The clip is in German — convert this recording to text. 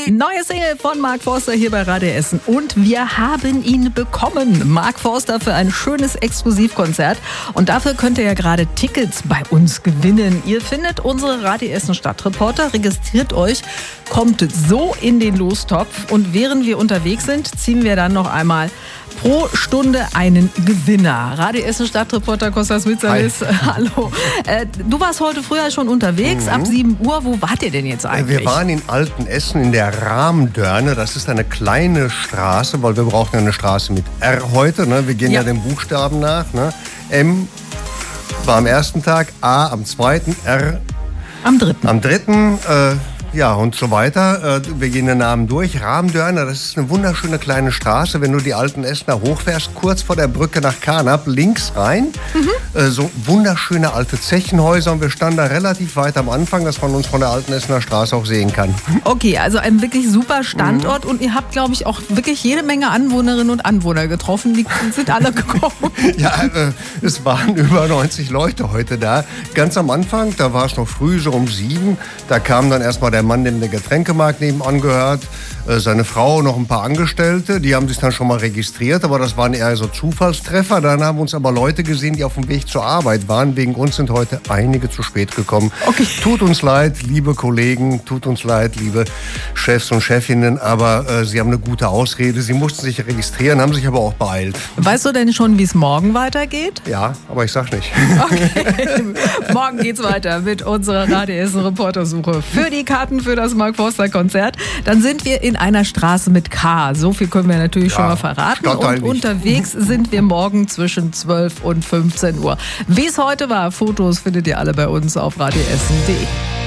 Neue Single von Mark Forster hier bei Radio Essen. Und wir haben ihn bekommen. Mark Forster für ein schönes Exklusivkonzert. Und dafür könnt ihr ja gerade Tickets bei uns gewinnen. Ihr findet unsere Radio Essen Stadtreporter, registriert euch, kommt so in den Lostopf. Und während wir unterwegs sind, ziehen wir dann noch einmal pro Stunde einen Gewinner. Radio Essen Stadtreporter Kostas Mitsalis, hallo. Du warst heute früher schon unterwegs, ab 7 Uhr. Wo wart ihr denn jetzt eigentlich? Wir waren in Altenessen in der Rahmdörne. Das ist eine kleine Straße, weil wir brauchen eine Straße mit R heute. Ne? Wir gehen ja den Buchstaben nach. Ne? M war am ersten Tag, A am zweiten, R am dritten. Am dritten, ja, und so weiter. Wir gehen den Namen durch. Rahmdörner, das ist eine wunderschöne kleine Straße. Wenn du die Altenessener hochfährst, kurz vor der Brücke nach Carnap, links rein. So wunderschöne alte Zechenhäuser. Und wir standen da relativ weit am Anfang, dass man uns von der Altenessener Straße auch sehen kann. Okay, also ein wirklich super Standort. Und ihr habt, glaube ich, auch wirklich jede Menge Anwohnerinnen und Anwohner getroffen. Die sind alle gekommen. Ja, es waren über 90 Leute heute da. Ganz am Anfang, da war es noch früh, so um 7. Da kam dann erstmal der Mann, dem der Getränkemarkt nebenan gehört, seine Frau, noch ein paar Angestellte, die haben sich dann schon mal registriert, aber das waren eher so Zufallstreffer. Dann haben uns aber Leute gesehen, die auf dem Weg zur Arbeit waren. Wegen uns sind heute einige zu spät gekommen. Okay. Tut uns leid, liebe Kollegen, tut uns leid, liebe Chefs und Chefinnen, aber sie haben eine gute Ausrede. Sie mussten sich registrieren, haben sich aber auch beeilt. Weißt du denn schon, wie es morgen weitergeht? Ja, aber ich sag nicht. Okay. Morgen geht's weiter mit unserer Radio Essen Reportersuche für die Karten für das Mark Forster Konzert. Dann sind wir in einer Straße mit K. So viel können wir natürlich schon mal verraten. Und unterwegs sind wir morgen zwischen 12 und 15 Uhr. Wie es heute war, Fotos findet ihr alle bei uns auf radioessen.de.